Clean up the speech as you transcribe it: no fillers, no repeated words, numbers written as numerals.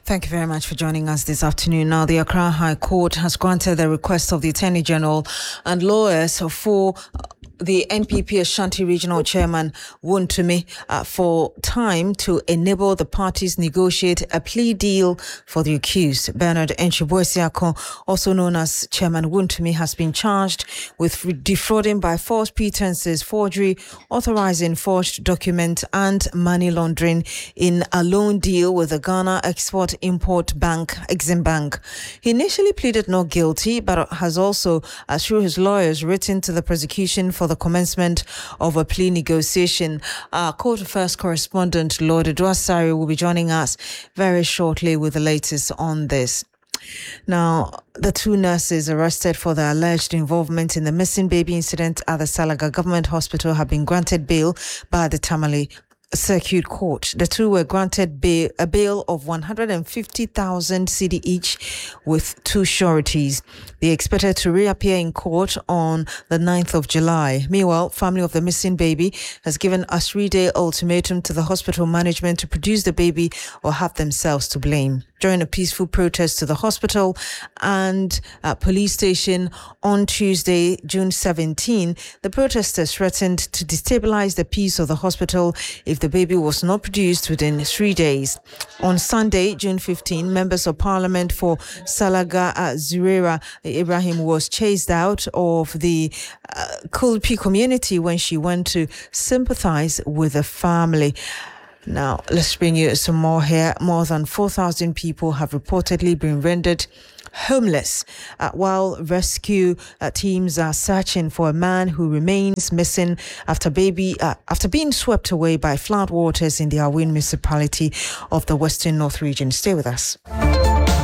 Thank you very much for joining us this afternoon. Now, the Accra High Court has granted the request of the Attorney General and lawyers for the NPP Ashanti Regional Chairman Wontumi for time to enable the parties negotiate a plea deal for the accused. Bernard Enchiboisiako, also known as Chairman Wontumi, has been charged with defrauding by false pretenses, forgery, authorizing forged document and money laundering in a loan deal with the Ghana Export-Import Bank, Exim Bank. He initially pleaded not guilty, but has also, through his lawyers, written to the prosecution for the commencement of a plea negotiation. Our Court Affairs correspondent, Lord Edwasari, will be joining us very shortly with the latest on this. Now, the two nurses arrested for their alleged involvement in the missing baby incident at the Salaga Government Hospital have been granted bail by the Tamale Circuit Court. The two were granted a bail of 150,000 cedi each with two sureties. They expected to reappear in court on the 9th of July. Meanwhile, family of the missing baby has given a 3-day ultimatum to the hospital management to produce the baby or have themselves to blame. During a peaceful protest to the hospital and police station on Tuesday, June 17, the protesters threatened to destabilize the peace of the hospital if the baby was not produced within 3 days. On Sunday, June 15, members of parliament for Salaga Zurera Ibrahim was chased out of the Kulpi community when she went to sympathize with the family. Now, let's bring you some more here. More than 4,000 people have reportedly been rendered homeless while rescue teams are searching for a man who remains missing after being swept away by flood waters in the Awin municipality of the Western North region. Stay with us.